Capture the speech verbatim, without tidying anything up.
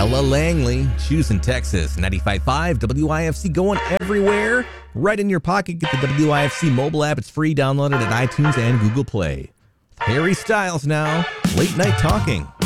Ella Langley, Houston, Texas. ninety-five point five W I F C, going everywhere. Right in your pocket. Get the W I F C mobile app. It's free. Download it at iTunes and Google Play. Harry Styles now. Late Night Talking.